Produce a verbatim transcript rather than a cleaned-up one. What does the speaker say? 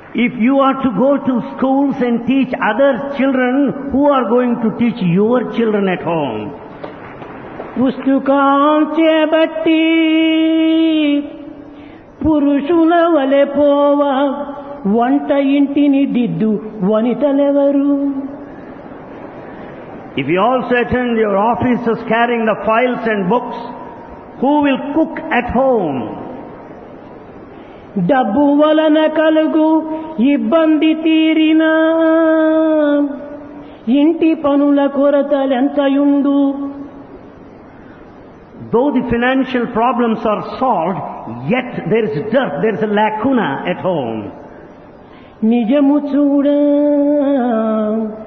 If you are to go to schools and teach other children, who are going to teach your children at home? పుస్తకం చేబట్టి పురుషుల వలె పోవ వంట ఇంటిని దిద్దు వనితలెవరు? If you also attend your offices carrying the files and books, who will cook at home? డబ్బు వలన కలుగు ఇబ్బంది తీరినా ఇంటి పనుల కొరతలెంతయుండు? Though the financial problems are solved, yet there is dearth, there is a lacuna at home. నిజము చూడ